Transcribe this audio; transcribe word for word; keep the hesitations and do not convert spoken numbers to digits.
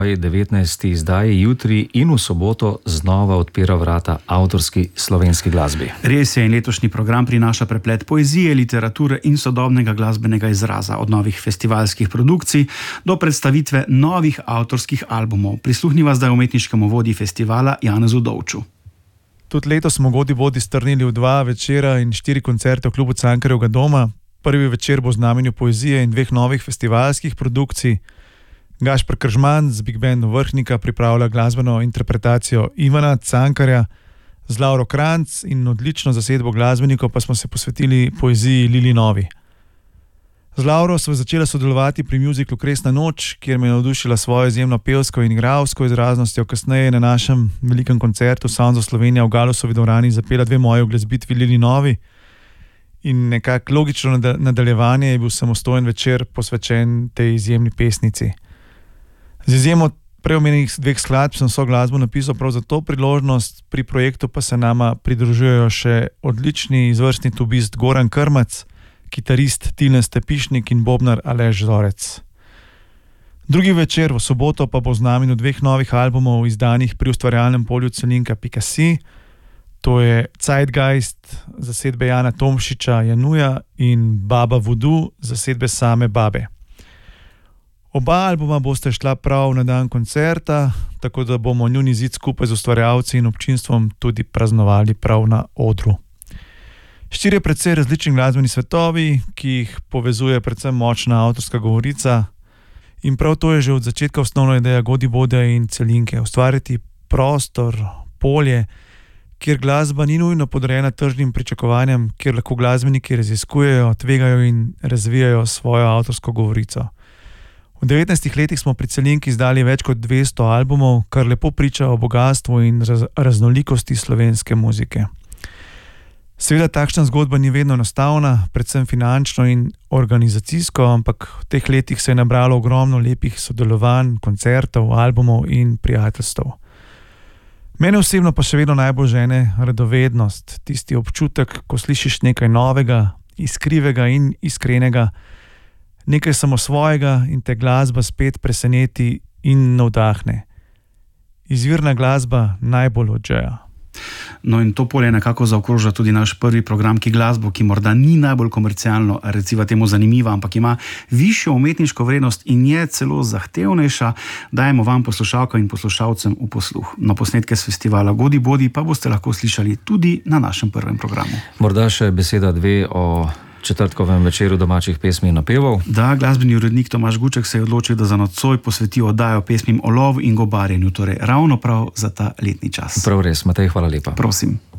devetnajsti izdaji jutri in v soboto znova odpira vrata avtorski slovenski glasbi. Res je, in letošnji program prinaša preplet poezije, literature in sodobnega glasbenega izraza, od novih festivalskih produkcij do predstavitve novih avtorskih albumov. Prisluhniva zdaj umetniškemu vodji festivala Janezu Dovču. Tudi letos smo Godi Bodi strnili v dva večera in štiri koncerte v klubu Cankarjevega doma. Prvi večer bo v znamenju poezije in dveh novih festivalskih produkcij. Gašper Kržman z Big Bandom Vrhnika pripravlja glasbeno interpretacijo Ivana Cankarja, z Lauro Kranjc in odlično zasedbo glasbenikov pa smo se posvetili poeziji Lili Novi. Z Lauro sva začela sodelovati pri muziklu Kresna noč, kjer me je navdušila svojo izjemno pevsko in igralsko izraznostjo. Kasneje na našem velikem koncertu Sounds of Slovenia v Galusovi dvorani zapela dve moji uglasbitvi Lili Novi. In nekako logično nadaljevanje je bil samostojen večer posvečen tej izjemni pesnici. Z izjemo preomenjenih dveh skladb sem vso glasbo napisal prav za to priložnost, pri projektu pa se nama pridružujejo še odlični izvrstni tubist Goran Krmac, kitarist Tilen Stepišnik in bobnar Aleš Zorec. Drugi večer v soboto pa bo v znamenju dveh novih albumov izdanih pri ustvarjalnem polju celinka pika si. To je Zeitgeist zasedbe Jana Tomšiča Januja in Baba Voodoo zasedbe same Babe. Oba albuma boste šla prav na dan koncerta, tako da bomo njun izid skupaj z ustvarjalci in občinstvom tudi praznovali prav na odru. Štirje precej različni glasbeni svetovi, ki jih povezuje predvsem močna avtorska govorica, in prav to je že od začetka osnovna ideja Godi Bodja in Celinke. Ustvariti prostor, polje, kjer glasba ni nujno podrejena tržnim pričakovanjem, kjer lahko glasbeniki raziskujejo, tvegajo in razvijajo svojo avtorsko govorico. V devetnajstih letih smo pri Celinki izdali več kot dvesto albumov, kar lepo priča o bogastvu in raz- raznolikosti slovenske muzike. Seveda takšna zgodba ni vedno enostavna, predvsem finančno in organizacijsko, ampak v teh letih se je nabralo ogromno lepih sodelovanj, koncertov, albumov in prijateljstev. Mene osebno pa še vedno najbolj žene radovednost, tisti občutek, ko slišiš nekaj novega, iskrivega in iskrenega, nekaj samosvojega in te glasba spet preseneti in navdahne. Izvirna glasba najbolj odžeja. No in to polje nekako zaokroža tudi naš prvi program, ki glasbo, ki morda ni najbolj komercialno, recimo temu zanimiva, ampak ima višjo umetniško vrednost in je celo zahtevnejša, dajemo vam poslušalkam in poslušalcem v posluh. No, posnetke s festivala Godi Bodi pa boste lahko slišali tudi na našem prvem programu. Morda še beseda dve o četrtkovem večeru domačih pesmi in napevov. Da, glasbeni urednik Tomaž Guček se je odločil, da za nocoj posveti oddajo pesmim o lovu in gobarjenju, torej ravno prav za ta letni čas. Prav res, Matej, hvala lepa. Prosim.